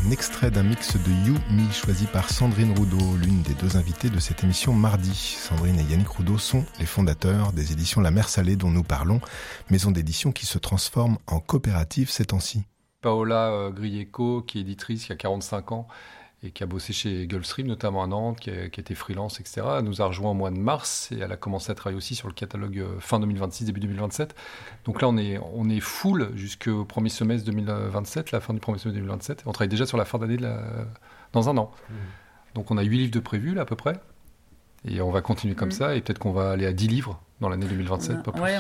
un extrait d'un mix de You Me choisi par Sandrine Roudot, l'une des deux invitées de cette émission mardi. Sandrine et Yannick Roudot sont les fondateurs des éditions La Mer Salée dont nous parlons, maison d'édition qui se transforme en coopérative ces temps-ci. Paola Grieco, qui est éditrice, qui a 45 ans et qui a bossé chez Gulfstream, notamment à Nantes, qui était freelance, etc., elle nous a rejoint au mois de mars et elle a commencé à travailler aussi sur le catalogue fin 2026, début 2027. Donc là, on est full jusqu'au premier semestre 2027, la fin du premier semestre 2027. Et on travaille déjà sur la fin d'année dans un an. Donc on a 8 livres de prévus, là, à peu près. Et on va continuer comme ça. Et peut-être qu'on va aller à 10 livres dans l'année 2027, pas plus. Ouais,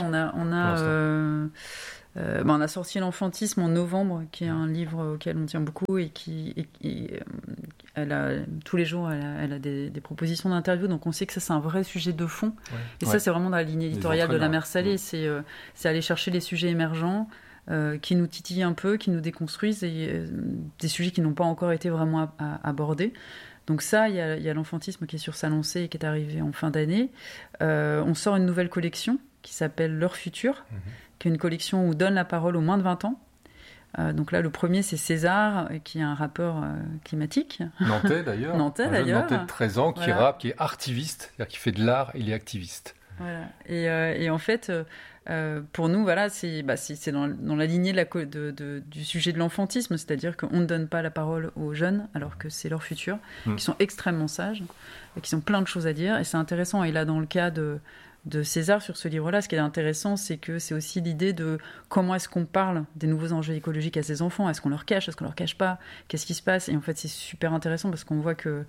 on a sorti L'Enfantisme en novembre, qui est un livre auquel on tient beaucoup et elle a, tous les jours, elle a des propositions d'interview, donc on sait que ça, c'est un vrai sujet de fond. Ouais. Et ça, c'est vraiment dans la ligne éditoriale de La Mer Salée, c'est aller chercher les sujets émergents qui nous titillent un peu, qui nous déconstruisent, et des sujets qui n'ont pas encore été vraiment abordés. Donc ça, il y a L'Enfantisme qui est sur sa lancée et qui est arrivé en fin d'année. On sort une nouvelle collection qui s'appelle Leur Futur, qui est une collection où on donne la parole aux moins de 20 ans. Donc là, le premier, c'est César, qui est un rappeur climatique. Nantais, d'ailleurs. Nantais de 13 ans, qui rappe, qui est artiviste, c'est-à-dire qui fait de l'art, il est activiste. Voilà. Et en fait, pour nous, voilà, c'est dans la lignée du sujet de l'enfantisme, c'est-à-dire qu'on ne donne pas la parole aux jeunes, alors que c'est leur futur, qui sont extrêmement sages, et qui ont plein de choses à dire. Et c'est intéressant. Et là, dans le cas de César sur ce livre-là, ce qui est intéressant, c'est que c'est aussi l'idée de comment est-ce qu'on parle des nouveaux enjeux écologiques à ses enfants. Est-ce qu'on leur cache, est-ce qu'on leur cache pas, qu'est-ce qui se passe? Et en fait, c'est super intéressant parce qu'on voit qu'il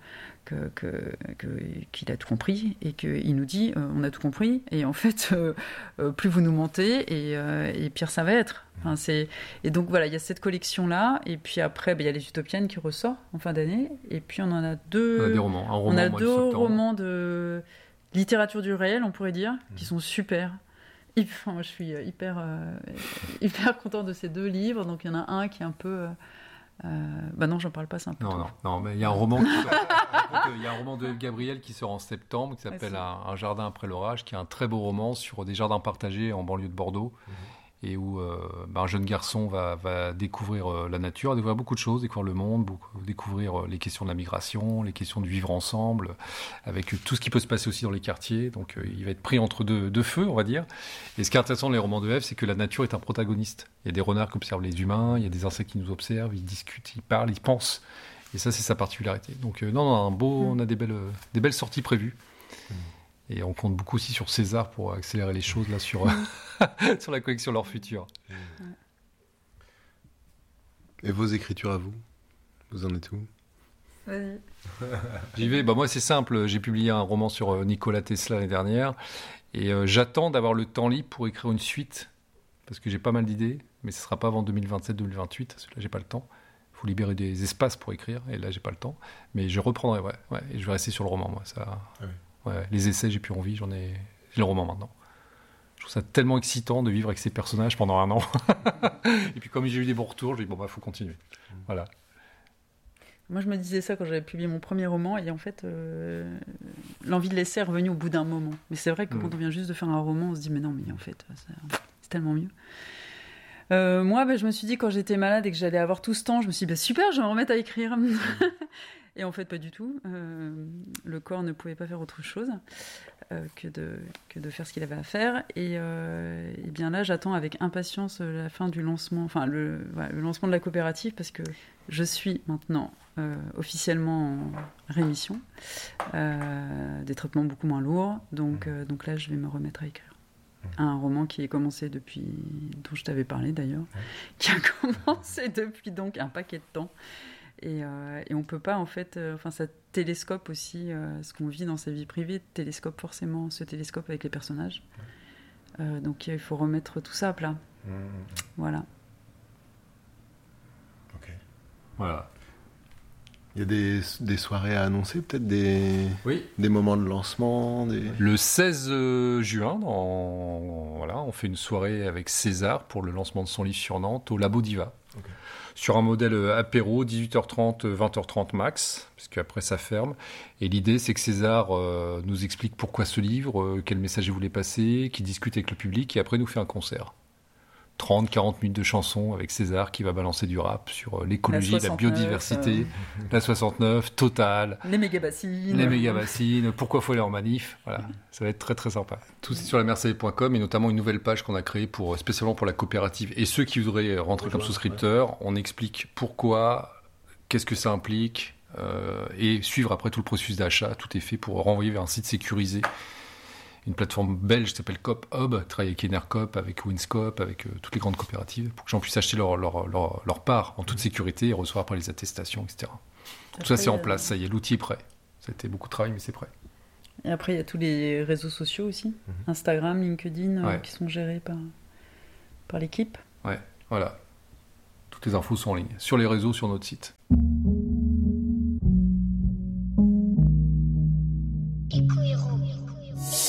a tout compris et qu'il nous dit on a tout compris. Et en fait, plus vous nous mentez et pire ça va être. Enfin, et donc voilà, il y a cette collection-là. Et puis après, il y a Les Utopiennes qui ressort en fin d'année. Et puis on en a deux. On a des romans. On a deux romans de littérature du réel, on pourrait dire, qui sont super. Moi, je suis hyper contente de ces deux livres. Donc, il y en a un qui est un peu... non, j'en parle pas, c'est un peu... Non, mais il y a un roman il y a un roman de Eve Gabriel qui sort en septembre, qui s'appelle Un jardin après l'orage, qui est un très beau roman sur des jardins partagés en banlieue de Bordeaux. Et où un jeune garçon va découvrir la nature, découvrir beaucoup de choses, découvrir le monde, découvrir les questions de la migration, les questions du vivre ensemble, avec tout ce qui peut se passer aussi dans les quartiers. Donc il va être pris entre deux feux, on va dire. Et ce qui est intéressant dans les romans de F, c'est que la nature est un protagoniste. Il y a des renards qui observent les humains, il y a des insectes qui nous observent, ils discutent, ils parlent, ils pensent. Et ça, c'est sa particularité. Donc on a des belles sorties prévues. Et on compte beaucoup aussi sur César pour accélérer les choses là sur la collection Leur Futur. Et vos écritures à vous? Vous en êtes où? Vas-y. J'y vais. Moi, c'est simple. J'ai publié un roman sur Nikola Tesla l'année dernière. Et j'attends d'avoir le temps libre pour écrire une suite. Parce que j'ai pas mal d'idées. Mais ce ne sera pas avant 2027-2028. Parce que là, j'ai pas le temps. Il faut libérer des espaces pour écrire. Et là, j'ai pas le temps. Mais je reprendrai, ouais. Et je vais rester sur le roman, moi. Ça... Oui. Ouais, les essais, j'ai plus envie, j'ai le roman maintenant. Je trouve ça tellement excitant de vivre avec ces personnages pendant un an. Et puis comme j'ai eu des bons retours, je dis faut continuer. Voilà. Moi, je me disais ça quand j'avais publié mon premier roman, et en fait, l'envie de l'essai est revenue au bout d'un moment. Mais c'est vrai que quand on vient juste de faire un roman, on se dit mais non, mais en fait, c'est tellement mieux. Moi, je me suis dit quand j'étais malade et que j'allais avoir tout ce temps, je me suis dit super, je vais me remettre à écrire. Et en fait, pas du tout. Le corps ne pouvait pas faire autre chose que de faire ce qu'il avait à faire. Et bien là, j'attends avec impatience la fin du lancement, le lancement de la coopérative, parce que je suis maintenant officiellement en rémission, des traitements beaucoup moins lourds. Donc là, je vais me remettre à écrire. Un roman qui est commencé dont je t'avais parlé d'ailleurs, qui a commencé depuis donc un paquet de temps. Et on peut pas, en fait, ça télescope aussi ce qu'on vit dans sa vie privée, télescope forcément ce télescope avec les personnages. Donc il faut remettre tout ça à plat. Voilà. Ok. Voilà. Il y a des soirées à annoncer, peut-être des moments de lancement Le 16 juin, on fait une soirée avec César pour le lancement de son livre sur Nantes au Labo Diva. Okay. Sur un modèle apéro, 18h30, 20h30 max, parce qu'après ça ferme. Et l'idée, c'est que César nous explique pourquoi ce livre, quel message il voulait passer, qu'il discute avec le public, et après nous fait un concert. 30, 40 minutes de chansons avec César qui va balancer du rap sur l'écologie, la biodiversité, la 69, Total, les méga-bassines, pourquoi faut aller en manif, voilà, ça va être très très sympa. Tout c'est sur lamersalée.com et notamment une nouvelle page qu'on a créée spécialement pour la coopérative et ceux qui voudraient rentrer comme souscripteurs, on explique pourquoi, qu'est-ce que ça implique et suivre après tout le processus d'achat, tout est fait pour renvoyer vers un site sécurisé. Une plateforme belge qui s'appelle Coop Hub, qui travaille avec Enercoop, avec Winscoop, avec toutes les grandes coopératives, pour que les gens puissent acheter leur part en toute sécurité et recevoir après les attestations, etc. Après, tout ça, c'est en place, ça y est, l'outil est prêt. Ça a été beaucoup de travail, mais c'est prêt. Et après, il y a tous les réseaux sociaux aussi, Instagram, LinkedIn, qui sont gérés par l'équipe. Ouais, voilà. Toutes les infos sont en ligne, sur les réseaux, sur notre site.